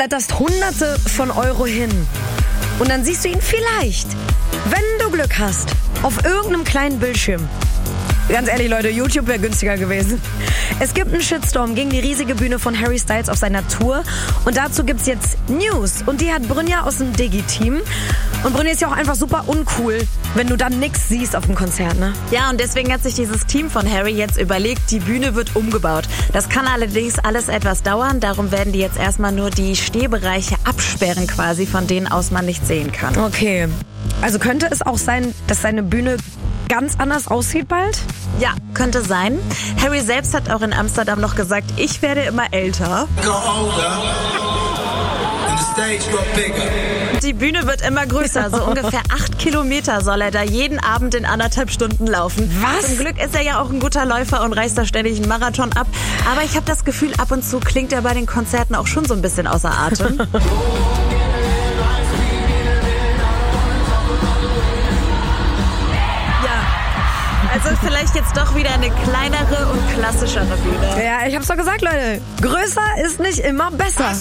Blätterst Hunderte von Euro hin und dann siehst du ihn vielleicht, wenn du Glück hast, auf irgendeinem kleinen Bildschirm. Ganz ehrlich, Leute, YouTube wäre günstiger gewesen. Es gibt einen Shitstorm gegen die riesige Bühne von Harry Styles auf seiner Tour. Und dazu gibt's jetzt News. Und die hat Brynja aus dem Digi-Team. Und Brynja ist ja auch einfach super uncool, wenn du dann nix siehst auf dem Konzert, ne? Ja, und deswegen hat sich dieses Team von Harry jetzt überlegt, die Bühne wird umgebaut. Das kann allerdings alles etwas dauern. Darum werden die jetzt erstmal nur die Stehbereiche absperren quasi, von denen aus man nicht sehen kann. Okay. Also könnte es auch sein, dass seine Bühne ganz anders aussieht bald? Ja, könnte sein. Harry selbst hat auch in Amsterdam noch gesagt, ich werde immer älter. Die Bühne wird immer größer, so ungefähr 8 Kilometer soll er da jeden Abend in 1,5 Stunden laufen. Was? Zum Glück ist er ja auch ein guter Läufer und reißt da ständig einen Marathon ab. Aber ich habe das Gefühl, ab und zu klingt er bei den Konzerten auch schon so ein bisschen außer Atem. Also vielleicht jetzt doch wieder eine kleinere und klassischere Bühne. Ja, ich hab's doch gesagt, Leute. Größer ist nicht immer besser.